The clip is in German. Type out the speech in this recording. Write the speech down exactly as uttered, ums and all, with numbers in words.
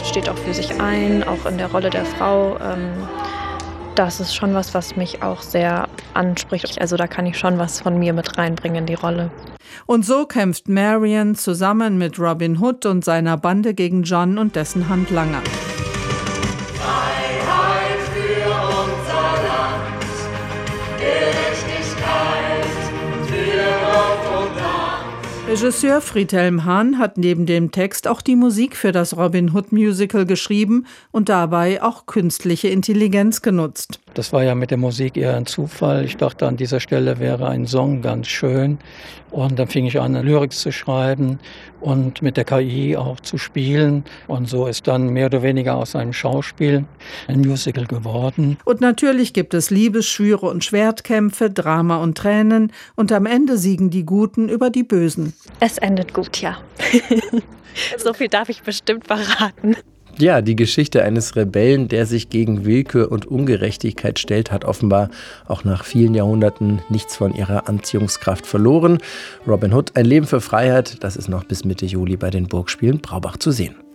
steht auch für sich ein, auch in der Rolle der Frau. Ähm, das ist schon was, was mich auch sehr anspricht. Also da kann ich schon was von mir mit reinbringen in die Rolle. Und so kämpft Marion zusammen mit Robin Hood und seiner Bande gegen John und dessen Handlanger. Freiheit für unser Land, Gerechtigkeit für Gott und Land. Regisseur Friedhelm Hahn hat neben dem Text auch die Musik für das Robin Hood Musical geschrieben und dabei auch künstliche Intelligenz genutzt. Das war ja mit der Musik eher ein Zufall. Ich dachte, an dieser Stelle wäre ein Song ganz schön. Und dann fing ich an, Lyrics zu schreiben und mit der K I auch zu spielen. Und so ist dann mehr oder weniger aus einem Schauspiel ein Musical geworden. Und natürlich gibt es Liebesschwüre und Schwertkämpfe, Drama und Tränen. Und am Ende siegen die Guten über die Bösen. Es endet gut, ja. So viel darf ich bestimmt verraten. Ja, die Geschichte eines Rebellen, der sich gegen Willkür und Ungerechtigkeit stellt, hat offenbar auch nach vielen Jahrhunderten nichts von ihrer Anziehungskraft verloren. Robin Hood, ein Leben für Freiheit, das ist noch bis Mitte Juli bei den Burgspielen Braubach zu sehen.